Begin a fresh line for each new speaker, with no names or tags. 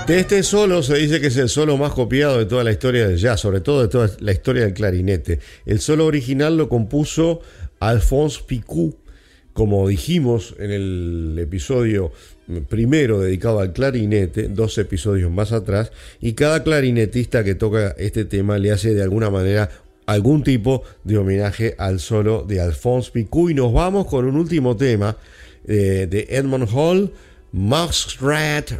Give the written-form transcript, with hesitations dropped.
De este solo se dice que es el solo más copiado de toda la historia del jazz, sobre todo de toda la historia del clarinete. El solo original lo compuso Alphonse Picou, como dijimos en el episodio primero dedicado al clarinete, 2 episodios más atrás, y cada clarinetista que toca este tema le hace de alguna manera algún tipo de homenaje al solo de Alphonse Picou. Y nos vamos con un último tema de Edmond Hall, Muskrat